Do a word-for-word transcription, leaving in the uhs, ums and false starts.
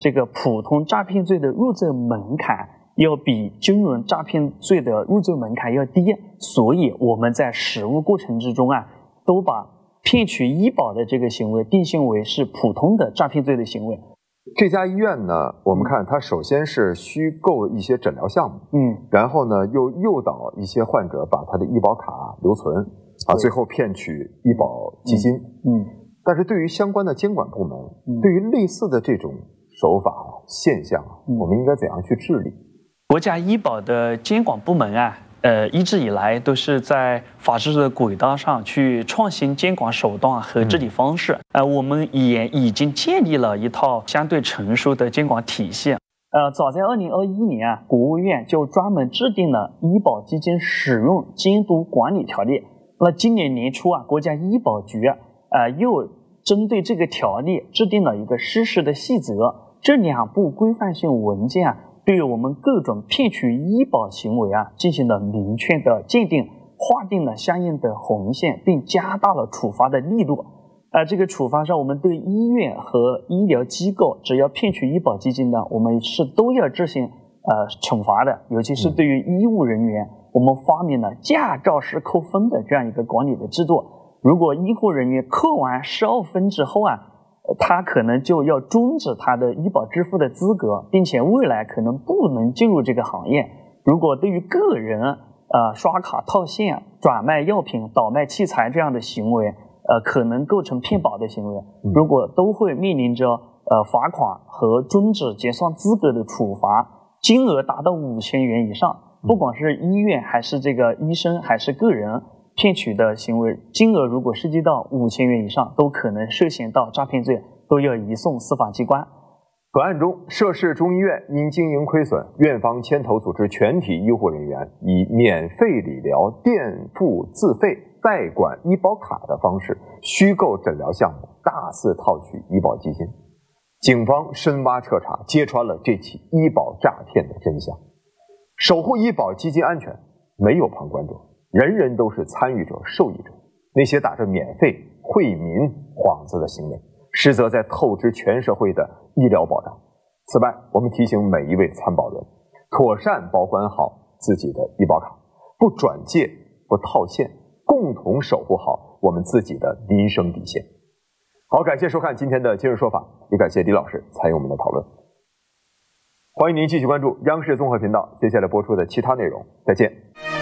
这个普通诈骗罪的入罪门槛要比金融诈骗罪的入罪门槛要低，所以我们在实务过程之中啊，都把骗取医保的这个行为定性为是普通的诈骗罪的行为。 这家医院呢，我们看它首先是虚构一些诊疗项目， 嗯， 然后呢又诱导一些患者把他的医保卡留存，啊，最后骗取医保基金， 嗯，嗯但是对于相关的监管部门， 嗯、 对于类似的这种手法现象， 嗯、 我们应该怎样去治理？ 国家医保的监管部门啊。呃，一直以来都是在法治的轨道上去创新监管手段和治理方式。呃，我们也已经建立了一套相对成熟的监管体系。呃，早在二零二一年啊，国务院就专门制定了医保基金使用监督管理条例。那今年年初啊，国家医保局啊，呃，又针对这个条例制定了一个实施的细则。这两部规范性文件啊，对于我们各种骗取医保行为啊，进行了明确的鉴定，划定了相应的红线，并加大了处罚的力度。呃，这个处罚上，我们对医院和医疗机构，只要骗取医保基金的，我们是都要执行呃惩罚的。尤其是对于医务人员，我们发明了驾照式扣分的这样一个管理的制度。如果医护人员扣完十二分之后啊，他可能就要终止他的医保支付的资格，并且未来可能不能进入这个行业。如果对于个人呃刷卡套现、转卖药品、倒卖器材这样的行为，呃可能构成骗保的行为，如果都会面临着呃罚款和终止结算资格的处罚，金额达到五千元以上，不管是医院还是这个医生还是个人。骗取的行为金额如果涉及到五千元以上，都可能涉嫌到诈骗罪，都要移送司法机关。 本案中，涉事中医院因经营亏损，院方牵头组织全体医护人员以免费理疗垫付自费代管医保卡的方式，虚构诊疗项目，大肆套取医保基金。警方深挖彻查，揭穿了这起医保诈骗的真相。守护医保基金安全，没有旁观者。人人都是参与者、受益者。那些打着免费惠民幌子的行为，实则在透支全社会的医疗保障。此外，我们提醒每一位参保人，妥善保管好自己的医保卡，不转借、不套现，共同守护好我们自己的民生底线。好，感谢收看今天的今日说法，也感谢李老师参与我们的讨论。欢迎您继续关注央视综合频道接下来播出的其他内容，再见。